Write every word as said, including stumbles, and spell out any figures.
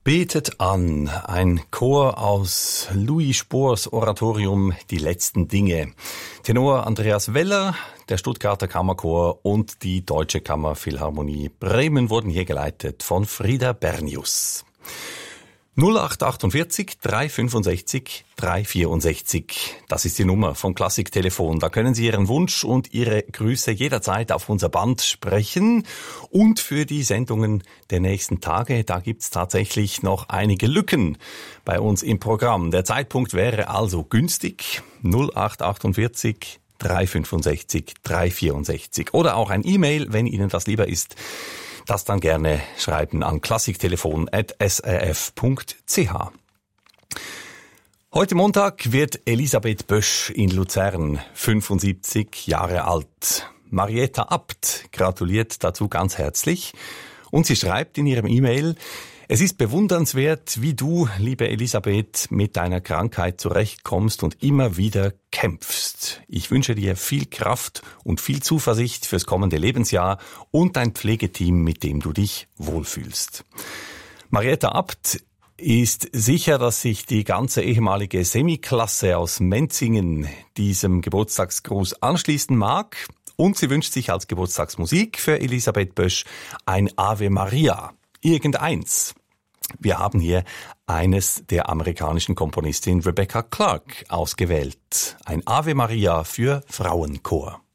Betet an, ein Chor aus Louis Spohrs Oratorium Die letzten Dinge. Tenor Andreas Weller, der Stuttgarter Kammerchor und die Deutsche Kammerphilharmonie Bremen wurden hier geleitet von Frieda Bernius. null acht achtundvierzig drei fünfundsechzig drei vierundsechzig. Das ist die Nummer vom Klassiktelefon. Da können Sie Ihren Wunsch und Ihre Grüße jederzeit auf unser Band sprechen. Und für die Sendungen der nächsten Tage, da gibt's tatsächlich noch einige Lücken bei uns im Programm. Der Zeitpunkt wäre also günstig. null acht achtundvierzig drei fünfundsechzig drei vierundsechzig. Oder auch ein E-Mail, wenn Ihnen das lieber ist. Das dann gerne schreiben an klassiktelefon at s r f punkt c h. Heute Montag wird Elisabeth Bösch in Luzern fünfundsiebzig Jahre alt. Marietta Abt gratuliert dazu ganz herzlich und sie schreibt in ihrem E-Mail: Es ist bewundernswert, wie du, liebe Elisabeth, mit deiner Krankheit zurechtkommst und immer wieder kämpfst. Ich wünsche dir viel Kraft und viel Zuversicht fürs kommende Lebensjahr und ein Pflegeteam, mit dem du dich wohlfühlst. Marietta Abt ist sicher, dass sich die ganze ehemalige Semiklasse aus Menzingen diesem Geburtstagsgruß anschließen mag. Und sie wünscht sich als Geburtstagsmusik für Elisabeth Bösch ein Ave Maria. Irgendeins. Wir haben hier eines der amerikanischen Komponistin Rebecca Clark ausgewählt. Ein Ave Maria für Frauenchor.